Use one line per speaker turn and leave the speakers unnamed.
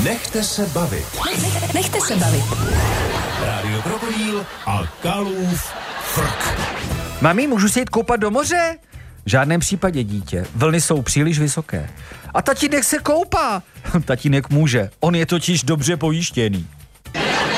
Nechte se bavit.
Nechte se bavit.
Rádio Krokodýl a Kalův frk.
Mami, můžu se jít koupat do moře? V žádném případě, dítě. Vlny jsou příliš vysoké. A tatínek se koupá. Tatínek může. On je totiž dobře pojištěný.